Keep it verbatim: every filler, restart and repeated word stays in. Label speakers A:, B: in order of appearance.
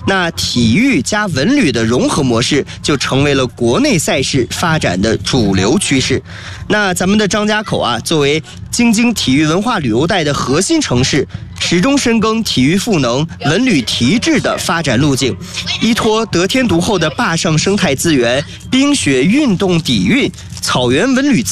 A: 那体育加文旅的融合模式就成为了国内赛事发展的主流趋势。那咱们的张家口啊，作为京津体育文化旅游带的核心城市，始终深耕体育赋能、文旅提质的发展路径，依托得天独厚的坝上生态资源、冰雪运动底蕴、草原文旅